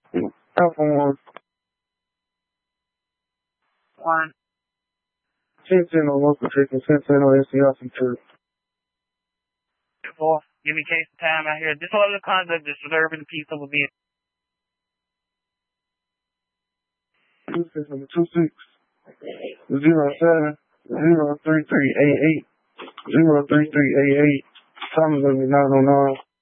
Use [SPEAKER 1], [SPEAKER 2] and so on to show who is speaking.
[SPEAKER 1] Alpha 1.
[SPEAKER 2] 1.
[SPEAKER 1] 1010 on local chicken, 1010 on SCRC 2.
[SPEAKER 2] 4. Give me case of time out here. Disorderly conduct, disturbing the peace of a vehicle.
[SPEAKER 1] 26 number 26. 07 03388 03388. Thomas, 909.